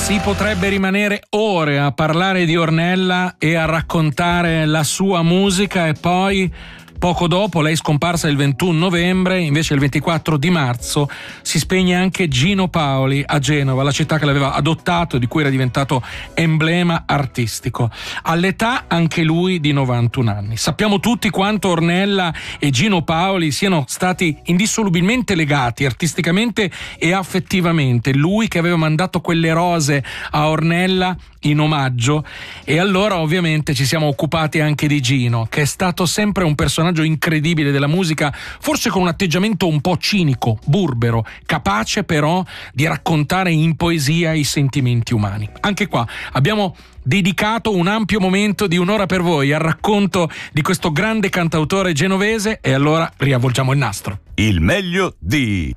Si potrebbe rimanere ore a parlare di Ornella e a raccontare la sua musica, e poi poco dopo, lei scomparsa il 21 novembre, invece il 24 di marzo si spegne anche Gino Paoli a Genova, la città che l'aveva adottato e di cui era diventato emblema artistico. All'età anche lui di 91 anni. Sappiamo tutti quanto Ornella e Gino Paoli siano stati indissolubilmente legati artisticamente e affettivamente. Lui che aveva mandato quelle rose a Ornella in omaggio, e allora ovviamente ci siamo occupati anche di Gino, che è stato sempre un personaggio incredibile della musica, forse con un atteggiamento un po' cinico, burbero, capace però di raccontare in poesia i sentimenti umani. Anche qua abbiamo dedicato un ampio momento di un'ora per voi al racconto di questo grande cantautore genovese, e allora riavvolgiamo il nastro. Il meglio di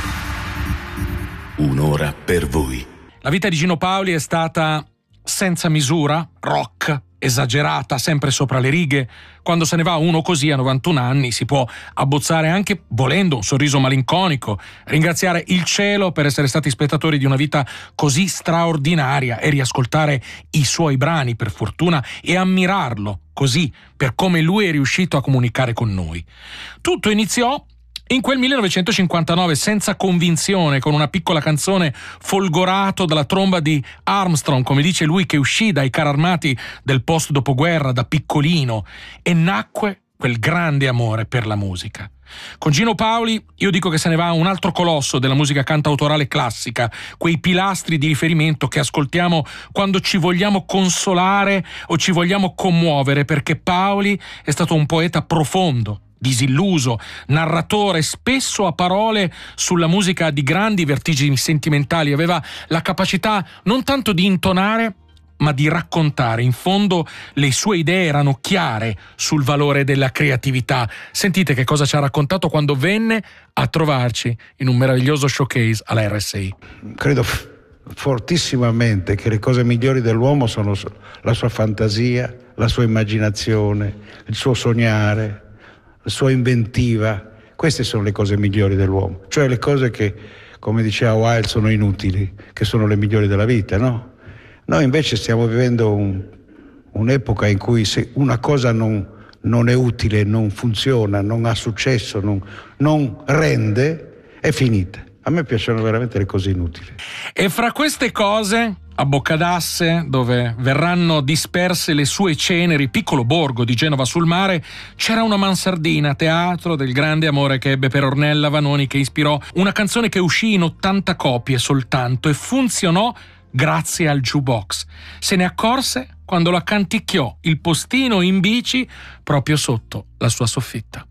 Un'ora per voi. La vita di Gino Paoli è stata senza misura, rock, esagerata, sempre sopra le righe. Quando se ne va uno così a 91 anni si può abbozzare anche, volendo, un sorriso malinconico, ringraziare il cielo per essere stati spettatori di una vita così straordinaria e riascoltare i suoi brani, per fortuna, e ammirarlo così per come lui è riuscito a comunicare con noi. Tutto iniziò in quel 1959, senza convinzione, con una piccola canzone, folgorato dalla tromba di Armstrong, come dice lui, che uscì dai carri armati del post dopoguerra da piccolino, e nacque quel grande amore per la musica. Con Gino Paoli io dico che se ne va un altro colosso della musica cantautorale classica, quei pilastri di riferimento che ascoltiamo quando ci vogliamo consolare o ci vogliamo commuovere, perché Paoli è stato un poeta profondo, disilluso, narratore, spesso a parole sulla musica di grandi vertigini sentimentali. Aveva la capacità non tanto di intonare, ma di raccontare. In fondo le sue idee erano chiare sul valore della creatività. Sentite che cosa ci ha raccontato quando venne a trovarci in un meraviglioso showcase alla RSI. Credo fortissimamente che le cose migliori dell'uomo sono la sua fantasia, la sua immaginazione, il suo sognare, la sua inventiva. Queste sono le cose migliori dell'uomo, cioè le cose che, come diceva Wilde, sono inutili, che sono le migliori della vita, no? Noi invece stiamo vivendo un'epoca in cui se una cosa non è utile, non funziona, non ha successo, non rende, è finita. A me piacciono veramente le cose inutili. E fra queste cose, a Boccadasse, dove verranno disperse le sue ceneri, piccolo borgo di Genova sul Mare, c'era una mansardina, teatro del grande amore che ebbe per Ornella Vanoni, che ispirò una canzone che uscì in 80 copie soltanto e funzionò grazie al jukebox. Se ne accorse quando la canticchiò il postino in bici proprio sotto la sua soffitta.